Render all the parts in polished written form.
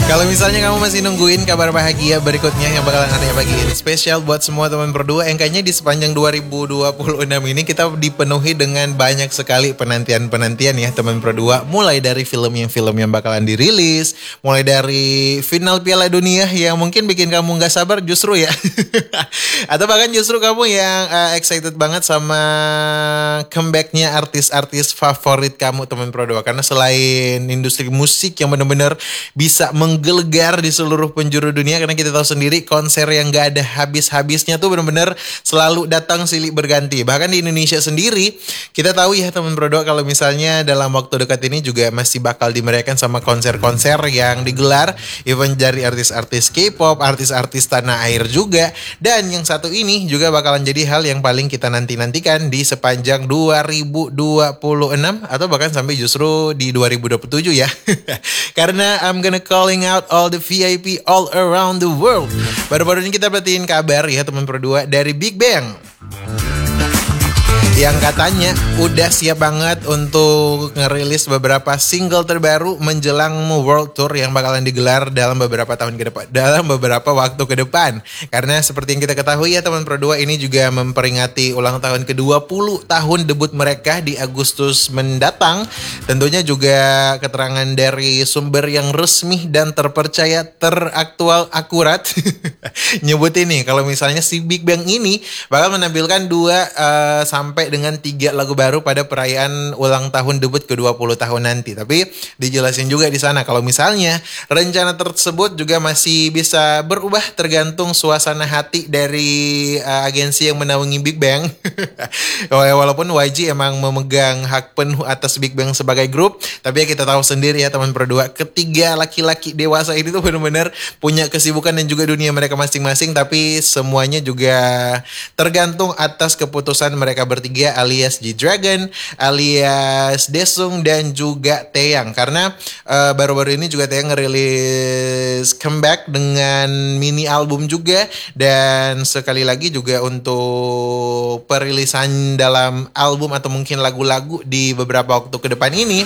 Kalau misalnya kamu masih nungguin kabar bahagia berikutnya yang bakalan ada pagi ini spesial buat semua teman berdua, yang kayaknya di sepanjang 2026 ini kita dipenuhi dengan banyak sekali penantian-penantian ya teman berdua. Mulai dari film yang bakalan dirilis, mulai dari final Piala Dunia yang mungkin bikin kamu nggak sabar justru ya. Atau bahkan justru kamu yang excited banget sama comebacknya artis-artis favorit kamu teman berdua. Karena selain industri musik yang benar-benar bisa menggelegar di seluruh penjuru dunia, karena kita tahu sendiri konser yang gak ada habis-habisnya tuh benar-benar selalu datang silih berganti. Bahkan di Indonesia sendiri kita tahu ya teman berdua, kalau misalnya dalam waktu dekat ini juga masih bakal dimeriahkan sama konser-konser yang digelar event dari artis-artis K-pop, artis-artis tanah air juga. Dan yang satu ini juga bakalan jadi hal yang paling kita nanti-nantikan di sepanjang 2026 atau bahkan sampai justru di 2027 ya. Karena I'm gonna calling out all the VIP all around the world. Baru-baru ini kita perhatiin kabar ya teman berdua dari Big Bang, yang katanya udah siap banget untuk ngerilis beberapa single terbaru menjelang World Tour yang bakalan digelar dalam beberapa tahun ke depan, dalam beberapa waktu ke depan. Karena seperti yang kita ketahui ya teman berdua, ini juga memperingati ulang tahun ke-20 tahun debut mereka di Agustus mendatang. Tentunya juga keterangan dari sumber yang resmi dan terpercaya, teraktual, akurat nyebut ini kalau misalnya si Big Bang ini bakal menampilkan 2 sampai dengan 3 lagu baru pada perayaan ulang tahun debut ke-20 tahun nanti. Tapi dijelasin juga di sana kalau misalnya rencana tersebut juga masih bisa berubah tergantung suasana hati dari agensi yang menaungi Big Bang. Walaupun YG emang memegang hak penuh atas Big Bang sebagai grup, tapi ya kita tahu sendiri ya teman berdua, ketiga laki-laki dewasa ini tuh benar-benar punya kesibukan dan juga dunia mereka masing-masing, tapi semuanya juga tergantung atas keputusan mereka bertiga alias G-Dragon, alias Daesung dan juga Taeyang. Karena baru-baru ini juga Taeyang ngerilis comeback dengan mini album juga, dan sekali lagi juga untuk perilisan dalam album atau mungkin lagu-lagu di beberapa waktu ke depan ini,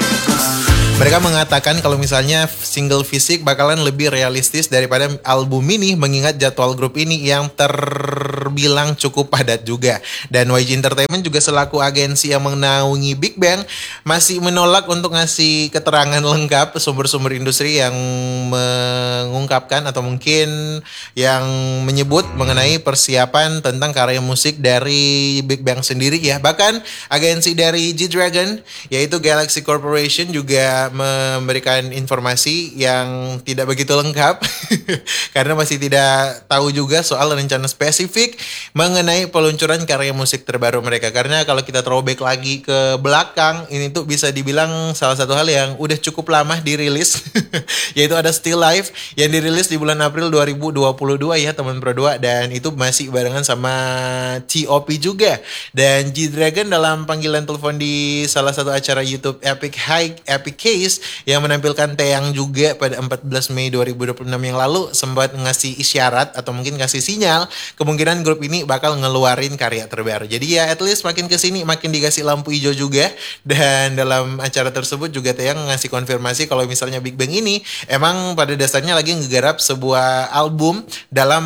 mereka mengatakan kalau misalnya single fisik bakalan lebih realistis daripada album ini, mengingat jadwal grup ini yang terbilang cukup padat juga. Dan YG Entertainment juga selaku agensi yang menaungi Big Bang masih menolak untuk ngasih keterangan lengkap sumber-sumber industri yang mengungkapkan atau mungkin yang menyebut mengenai persiapan tentang karya musik dari Big Bang sendiri ya. Bahkan agensi dari G-Dragon yaitu Galaxy Corporation juga memberikan informasi yang tidak begitu lengkap karena masih tidak tahu juga soal rencana spesifik mengenai peluncuran karya musik terbaru mereka. Karena kalau kita throwback lagi ke belakang, ini tuh bisa dibilang salah satu hal yang udah cukup lama dirilis yaitu ada Still Life yang dirilis di bulan April 2022 ya teman berdua, dan itu masih barengan sama T.O.P juga. Dan G-Dragon dalam panggilan telepon di salah satu acara YouTube Epic Case yang menampilkan Taeyang juga pada 14 Mei 2026 yang lalu sempat ngasih isyarat atau mungkin kasih sinyal kemungkinan grup ini bakal ngeluarin karya terbaru. Jadi ya at least makin kesini makin dikasih lampu hijau juga. Dan dalam acara tersebut juga Taeyang ngasih konfirmasi kalau misalnya Big Bang ini emang pada dasarnya lagi ngegarap sebuah album dalam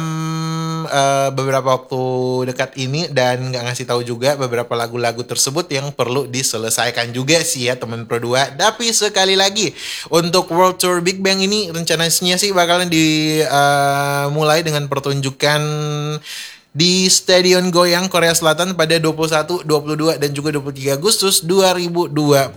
beberapa waktu dekat ini, dan nggak ngasih tahu juga beberapa lagu-lagu tersebut yang perlu diselesaikan juga sih ya teman berdua. Tapi sekali lagi untuk World Tour Big Bang ini rencananya sih bakalan dimulai dengan pertunjukan di Stadion Goyang Korea Selatan pada 21, 22 dan juga 23 Agustus 2026.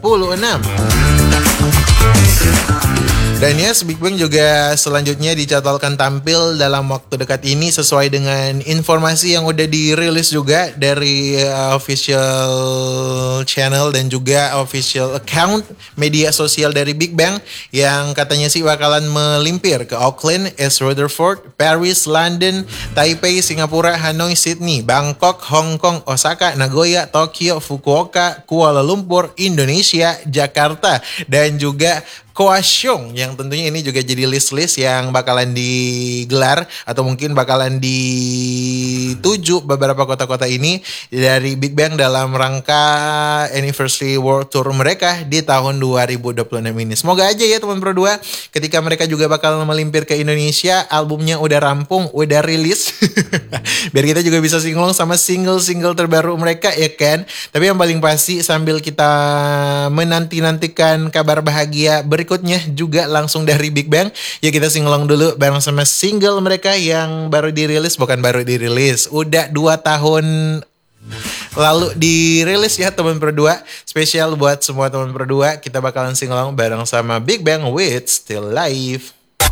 Dan yes, Big Bang juga selanjutnya dijadwalkan tampil dalam waktu dekat ini sesuai dengan informasi yang udah dirilis juga dari official channel dan juga official account media sosial dari Big Bang, yang katanya sih bakalan melimpir ke Auckland, East Rutherford, Paris, London, Taipei, Singapura, Hanoi, Sydney, Bangkok, Hong Kong, Osaka, Nagoya, Tokyo, Fukuoka, Kuala Lumpur, Indonesia, Jakarta, dan juga Kaohsiung, yang tentunya ini juga jadi list-list yang bakalan digelar atau mungkin bakalan dituju beberapa kota-kota ini dari Big Bang dalam rangka anniversary world tour mereka di tahun 2026 ini. Semoga aja ya teman Pro 2 ketika mereka juga bakal melimpir ke Indonesia, albumnya udah rampung, udah rilis. Biar kita juga bisa singlong sama single-single terbaru mereka ya kan. Tapi yang paling pasti sambil kita menanti-nantikan kabar bahagia berikutnya juga langsung dari Big Bang, ya kita singlong dulu bareng sama single mereka yang baru dirilis, bukan baru dirilis, udah 2 tahun lalu dirilis ya teman Pro 2. Spesial buat semua teman Pro 2, kita bakalan singlong bareng sama Big Bang with Still Life.